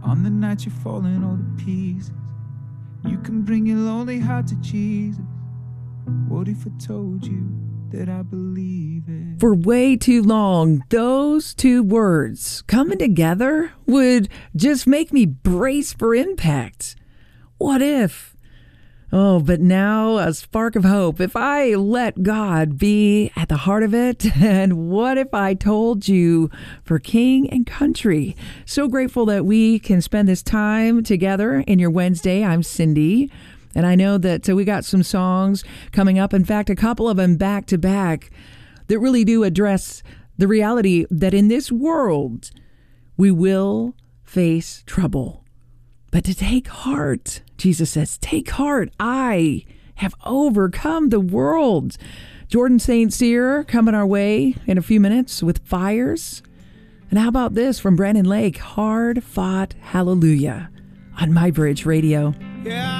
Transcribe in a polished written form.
On the night you're falling all to pieces, you can bring your lonely heart to Jesus. What if I told you that I believe it? For way too long, those two words coming together would just make me brace for impact. What if? Oh, but now a spark of hope. If I let God be at the heart of it, and what if I told you for King and Country? So grateful that we can spend this time together in your Wednesday. I'm Cindy, and I know that we got some songs coming up. In fact, a couple of them back to back that really do address the reality that in this world we will face trouble. But to take heart, Jesus says, take heart. I have overcome the world. Jordan St. Cyr coming our way in a few minutes with Fires. And how about this from Brandon Lake? Hard Fought Hallelujah on My Bridge Radio. Yeah.